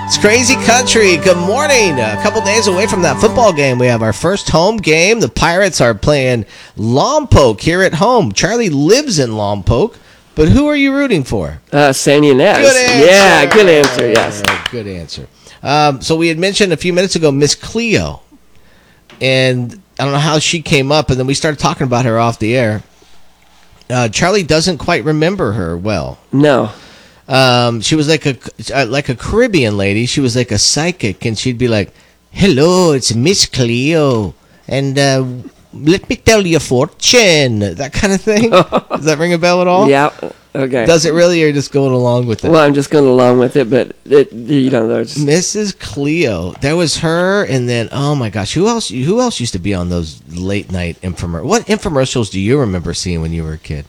It's Crazy Country. Good morning. A couple days away from that football game. We have our first home game. The Pirates are playing Lompoc here at home. Charlie lives in Lompoc, but who are you rooting for? San Ynez. Good answer. Yeah, good answer, yes. Good answer. So we had mentioned a few minutes ago Miss Cleo, and I don't know how she came up, and then we started talking about her off the air. Charlie doesn't quite remember her well. No. She was like a Caribbean lady. She was like a psychic, and she'd be like, "Hello, it's Miss Cleo, and let me tell you a fortune." That kind of thing. Does that ring a bell at all? Yeah. Okay. Does it really, or just going along with it? Well, I'm just going along with it, but there's Mrs. Cleo. There was her, and then oh my gosh, who else used to be on those late night infomercials? What infomercials do you remember seeing when you were a kid?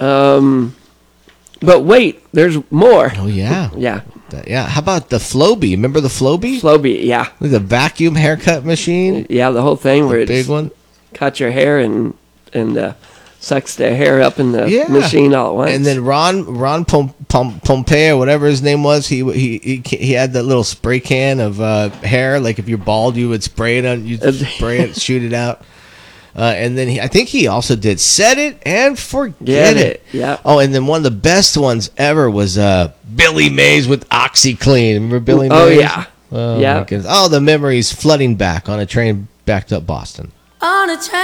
But wait, there's more. Oh yeah. Yeah. Yeah. How about the Flowbee? Remember the Flowbee? Flowbee, yeah. Like the vacuum haircut machine? Yeah, the whole thing where Big it's one. cut your hair and sucks the hair up in the machine all at once. And then Ron Pompey or whatever his name was, he had that little spray can of hair. Like if you're bald, you would spray it on, you'd spray it, shoot it out. And then I think he also did Set It and Forget It. Yeah. Oh, and then one of the best ones ever was Billy Mays with OxyClean. Remember Billy Mays? Oh yeah. Oh, yeah. my goodness. Oh, the memories flooding back on a train back to Boston. On a train.